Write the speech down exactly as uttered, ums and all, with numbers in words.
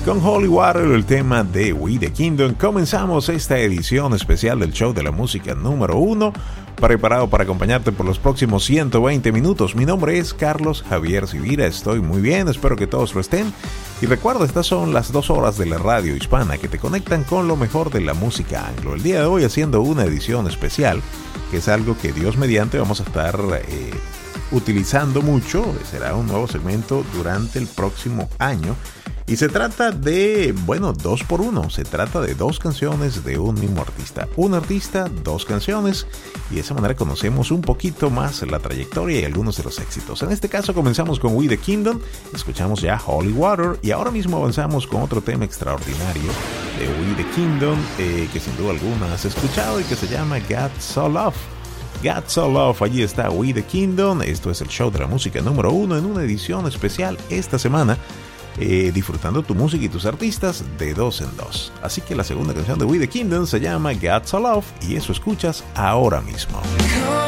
Con Holy Water, el tema de We the Kingdom, comenzamos esta edición especial del show de la música número uno, preparado para acompañarte por los próximos ciento veinte minutos. Mi nombre es Carlos Javier Civira, estoy muy bien, espero que todos lo estén. Y recuerda, estas son las dos horas de la radio hispana que te conectan con lo mejor de la música anglo. El día de hoy haciendo una edición especial, que es algo que Dios mediante vamos a estar eh, utilizando mucho. Será un nuevo segmento durante el próximo año. Y se trata de, bueno, dos por uno. Se trata de dos canciones de un mismo artista. Un artista, dos canciones. Y de esa manera conocemos un poquito más la trayectoria y algunos de los éxitos. En este caso comenzamos con We the Kingdom. Escuchamos ya Holy Water. Y ahora mismo avanzamos con otro tema extraordinario de We the Kingdom. Eh, que sin duda alguna has escuchado y que se llama God So Love. God So Love, allí está We the Kingdom. Esto es el show de la música número uno en una edición especial esta semana. Eh, disfrutando tu música y tus artistas de dos en dos. Así que la segunda canción de We the Kingdom se llama God So Love y eso escuchas ahora mismo.